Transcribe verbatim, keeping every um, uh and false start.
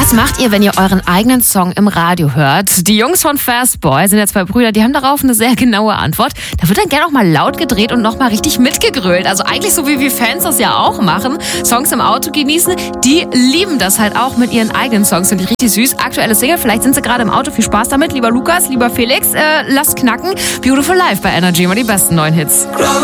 Was macht ihr, wenn ihr euren eigenen Song im Radio hört? Die Jungs von Fastboy sind ja zwei Brüder, die haben darauf eine sehr genaue Antwort. Da wird dann gerne auch mal laut gedreht und nochmal richtig mitgegrölt. Also eigentlich so wie wir Fans das ja auch machen. Songs im Auto genießen, die lieben das halt auch mit ihren eigenen Songs. Und die richtig süß. Aktuelle Single, vielleicht sind sie gerade im Auto. Viel Spaß damit, lieber Lukas, lieber Felix. Äh, lasst knacken. Beautiful Life bei Energy, immer die besten neuen Hits.